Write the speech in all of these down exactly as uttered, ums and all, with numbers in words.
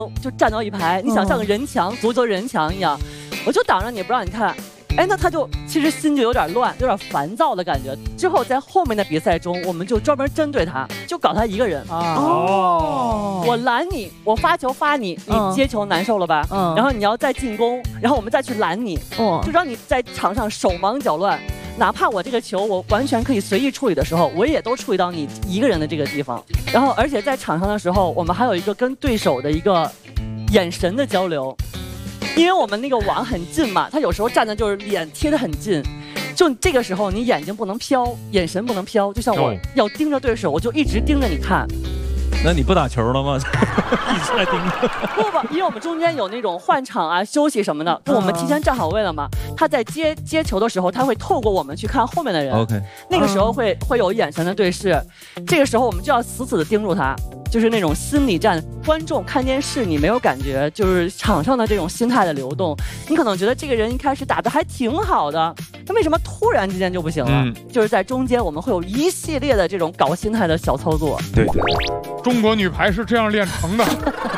就站到一排，你想像个人墙、足球人墙一样，我就挡着你不让你看。哎，那他就其实心就有点乱，有点烦躁的感觉。之后在后面的比赛中，我们就专门针对他，就搞他一个人。哦，我拦你，我发球发你，你接球难受了吧？嗯，然后你要再进攻，然后我们再去拦你，哦，就让你在场上手忙脚乱。哪怕我这个球我完全可以随意处理的时候，我也都处理到你一个人的这个地方。然后，而且在场上的时候，我们还有一个跟对手的一个眼神的交流。因为我们那个网很近嘛，他有时候站的就是脸贴得很近，就这个时候你眼睛不能飘，眼神不能飘，就像我要盯着对手，我就一直盯着你看。 那你不打球了吗？一直在盯着。 不不，因为我们中间有那种换场啊、休息什么的，就我们提前站好位了嘛。他在接接球的时候，他会透过我们去看后面的人。 OK。 那个时候会会有眼神的对视，这个时候我们就要死死的盯住他。就是那种心理战，观众看电视你没有感觉，就是场上的这种心态的流动，你可能觉得这个人一开始打得还挺好的，他为什么突然之间就不行了？嗯、就是在中间我们会有一系列的这种搞心态的小操作。 对对，中国女排是这样练成的。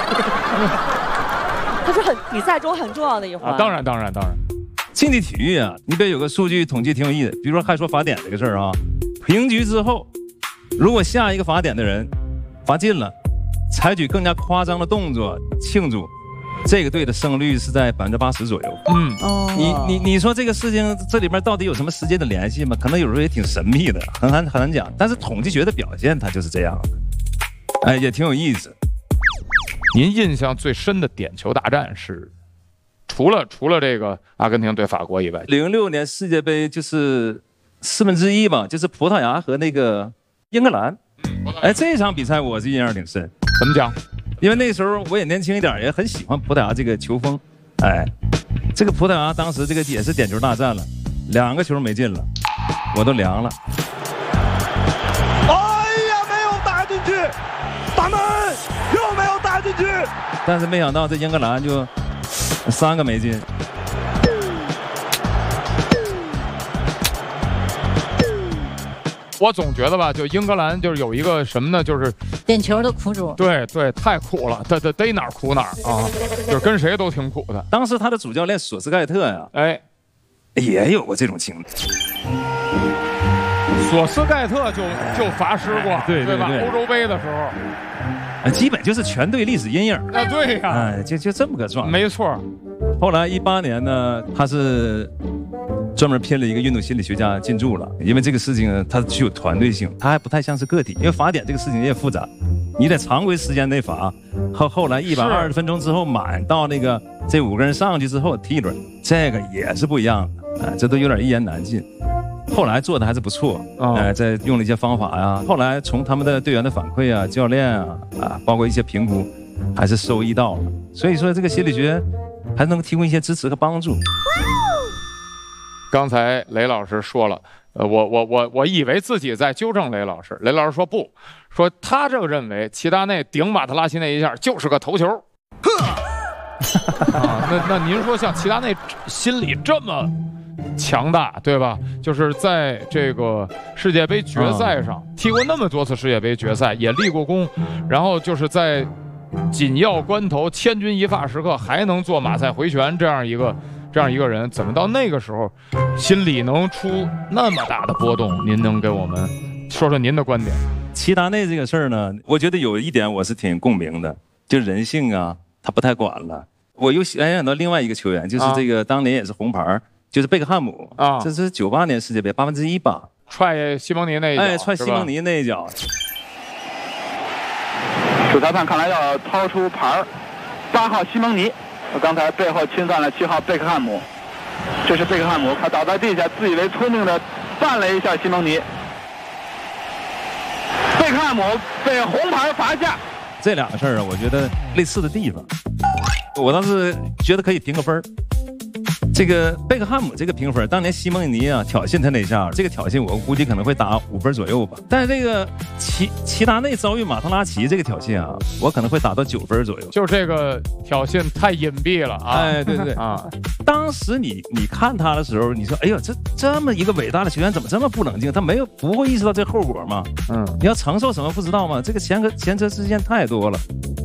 它是很比赛中很重要的一环。 啊，当然当然当然。 竞技体育啊，你别有个数据统计挺有意思，比如说还说罚点这个事儿啊，平局之后，如果下一个罚点的人罚进了，采取更加夸张的动作庆祝，这个队的胜率是在百分之八十左右。嗯，哦，你你你说这个事情这里边到底有什么时间的联系吗？可能有时候也挺神秘的，很难很难讲。但是统计学的表现它就是这样的，哎，也挺有意思。 您印象最深的点球大战是，除了除了这个阿根廷对法国以外， 零六年世界杯就是四分之一吧，就是葡萄牙和那个英格兰。哎，这场比赛我是印象挺深。 怎么讲？ 因为那时候我也年轻一点，也很喜欢葡萄牙这个球风。哎，这个葡萄牙当时这个也是点球大战了，两个球没进了，我都凉了。 哎呀，没有打进去，打门又没有打进去。 但是没想到这英格兰就三个没进。 我总觉得吧，就英格兰就是有一个什么呢，就是点球的苦主。 对对，太苦了，逮逮逮哪儿苦哪儿啊，就是跟谁都挺苦的。 当时他的主教练索斯盖特呀， 哎， 也有过这种经历。 索斯盖特就就罚失过， 对对吧？欧洲杯的时候，基本就是全队历史阴影。 啊，对呀， 哎，就就这么个状态。 没错。 后来一八年呢，他是专门聘了一个运动心理学家进驻了，因为这个事情呢，它具有团队性，它还不太像是个体。因为罚点这个事情也复杂，你在常规时间内罚，后后来一百二十分钟之后满到那个这五个人上去之后踢一轮，这个也是不一样的，哎，这都有点一言难尽。后来做的还是不错，哎、呃，在用了一些方法呀。后来从他们的队员的反馈啊、教练啊啊，包括一些评估，还是收益到了。所以说，这个心理学还能提供一些支持和帮助。 刚才雷老师说了，呃，我我我我以为自己在纠正雷老师，雷老师说不，说他这个认为齐达内顶马特拉齐那一下就是个头球。啊，那那您说像齐达内心理这么强大，对吧？就是在这个世界杯决赛上踢过那么多次世界杯决赛，也立过功，然后就是在紧要关头、千钧一发时刻还能做马赛回旋这样一个这样一个人，怎么到那个时候心里能出那么大的波动？您能给我们说说您的观点？ 齐达内这个事儿呢，我觉得有一点我是挺共鸣的，就人性啊，他不太管了。我又联想到另外一个球员，就是这个当年也是红牌，就是贝克汉姆啊，这是九八年世界杯八分之一吧， 踹西蒙尼那一脚， 哎，踹西蒙尼那一脚。 主裁判看来要掏出牌，八号西蒙尼，刚才背后侵犯了七号贝克汉姆，这是贝克汉姆，他倒在地下，自以为聪明的绊了一下西蒙尼，贝克汉姆被红牌罚下。 这两个事儿啊，我觉得类似的地方，我倒是觉得可以评个分。这个贝克汉姆这个评分，当年西蒙尼啊挑衅他那下，这个挑衅我估计可能会打五分左右吧。但是这个齐齐达内遭遇马特拉齐这个挑衅啊，我可能会打到九分左右。 就是这个挑衅太隐蔽了啊！ 哎，对对对啊！当时你你看他的时候，你说，哎呦，这这么一个伟大的球员，怎么这么不冷静？他没有不会意识到这后果吗？嗯，你要承受什么不知道吗？这个前科前车之鉴太多了。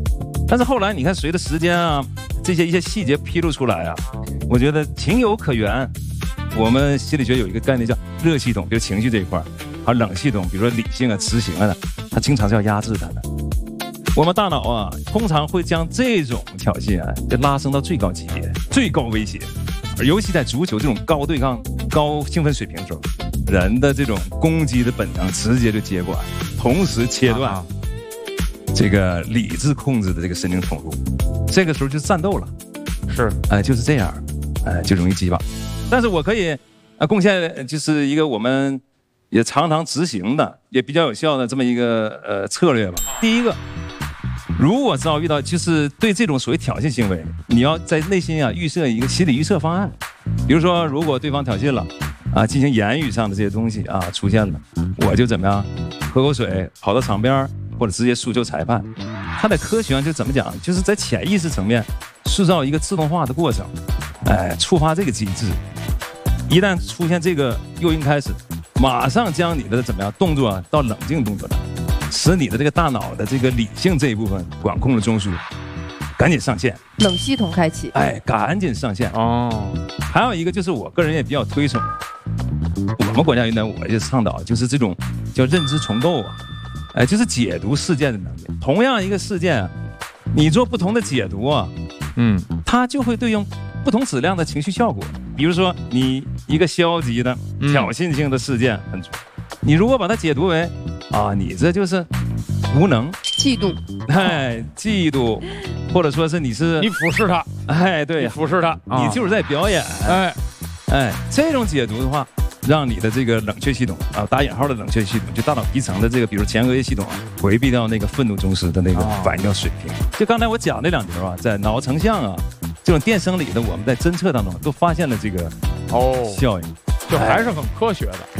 但是后来你看，随着时间啊，这些一些细节披露出来啊，我觉得情有可原。我们心理学有一个概念叫热系统，比如情绪这一块，还有冷系统，比如说理性啊、执行啊，它经常是要压制它的。我们大脑啊，通常会将这种挑衅啊，拉升到最高级别、最高威胁。而尤其在足球这种高对抗、高兴奋水平的时候，人的这种攻击的本能直接就接管，同时切断。啊这个理智控制的这个神经通路，这个时候就战斗了， 是， 哎、呃，就是这样，哎、呃，就容易激爆。但是我可以啊贡献就是一个我们也常常执行的，也比较有效的这么一个呃策略吧。第一个，如果遭遇到就是对这种所谓挑衅行为，你要在内心啊预设一个心理预测方案，比如说如果对方挑衅了啊，进行言语上的这些东西啊出现了，我就怎么样喝口水，跑到场边。或者直接诉求裁判，他在科学上就怎么讲，就是在潜意识层面塑造一个自动化的过程，哎，触发这个机制，一旦出现这个诱因开始，马上将你的怎么样动作啊到冷静动作来，使你的这个大脑的这个理性这一部分管控的中枢赶紧上线， 冷系统开启， 哎，赶紧上线哦。还有一个就是我个人也比较推崇，我们国家云南我也倡导，就是这种叫认知重构啊。哎，就是解读事件的能力。同样一个事件啊，你做不同的解读啊，嗯，它就会对应不同质量的情绪效果。比如说，你一个消极的、挑衅性的事件很准，你如果把它解读为啊，你这就是无能、 嫉妒， 哎，嫉妒，或者说是你是你俯视他， 哎，对， 你俯视他， 你就是在表演，哎，哎，这种解读的话。让你的这个冷却系统啊，打引号的冷却系统，就大脑皮层的这个，比如前额叶系统啊，回避掉那个愤怒中枢的那个反应水平。就刚才我讲那两条啊，在脑成像啊，这种电生理的，我们在侦测当中都发现了这个哦效应， 就还是很科学的。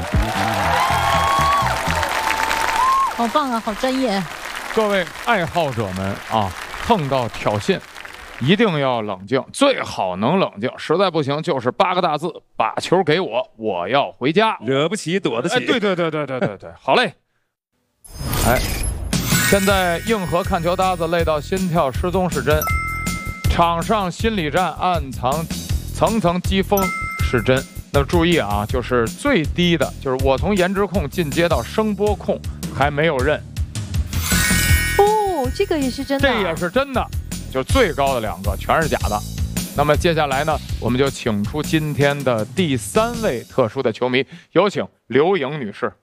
好棒啊，好专业！ 各位爱好者们啊，碰到挑衅。一定要冷静，最好能冷静。实在不行，就是八个大字：把球给我，我要回家。 惹不起，躲得起。 哎，对对对对对对对，好嘞。哎，现在硬核看球搭子累到心跳失踪是真，场上心理战暗藏层层讥讽是真。那么注意啊，就是最低的，就是我从颜值控进阶到声波控还没有认。 哦，这个也是真的。 这也是真的。就最高的两个全是假的，那么接下来呢，我们就请出今天的第三位特殊的球迷，有请刘颖女士。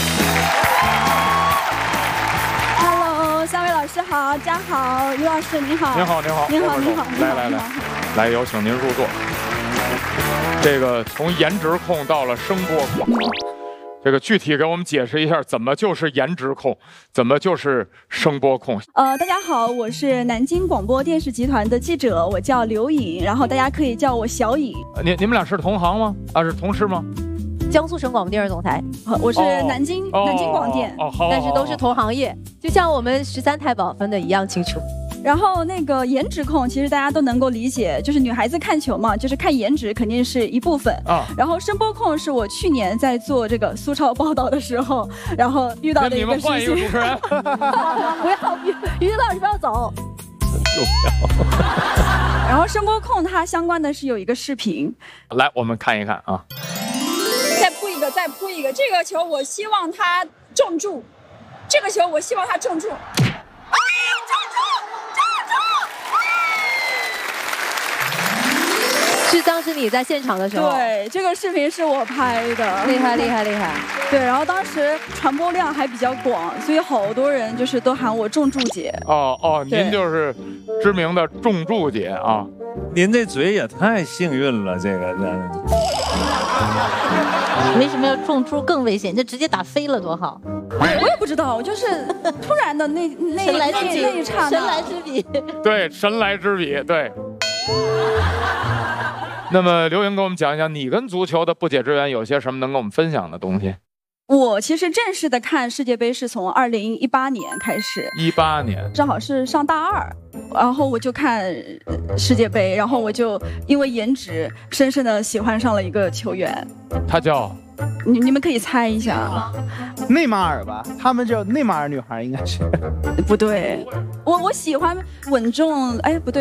Hello， 三位老师好，家好，于老师你好。 您好，您好， 您好，您好， 来来来，来有请您入座。这个从颜值控到了声波控。这个具体给我们解释一下，怎么就是颜值控，怎么就是声波控？ 呃，大家好，我是南京广播电视集团的记者，我叫刘颖，然后大家可以叫我小颖。 你你们俩是同行吗？啊，是同事吗？ 江苏省广播电视总台， 我是南京、哦、南京广电， 哦哦、 但是都是同行业，就像我们十三太保分的一样清楚。 然后那个颜值控，其实大家都能够理解，就是女孩子看球嘛，就是看颜值肯定是一部分啊。然后声波控是我去年在做这个苏超报道的时候，然后遇到的一个事情。 你们换一个主持人， 不要于于老师不要走。然后声波控它相关的是有一个视频， 来我们看一看啊。 再扑一个，再扑一个，这个球我希望它中柱，这个球我希望它中柱。哎呦，中柱！ 是当时你在现场的时候？ 对，这个视频是我拍的， 厉害厉害厉害。 对，然后当时传播量还比较广，所以好多人就是都喊我重柱姐。 哦哦，您就是知名的重柱姐啊！ 您这嘴也太幸运了，这个这。 为什么要重柱更危险？就直接打飞了多好。 我也不知道，就是突然的那那神来之笔， 那一刹那， 神来之笔。 对，神来之笔，对。那么刘莹给我们讲一讲，你跟足球的不解之缘有些什么能跟我们分享的东西？ 我其实正式的看世界杯是从二零一八年开始， 一八年正好是上大二，然后我就看世界杯，然后我就因为颜值深深的喜欢上了一个球员， 他叫你你们可以猜一下。 内马尔吧，他们叫内马尔女孩，应该是。 不对，我我喜欢稳重，哎，不对。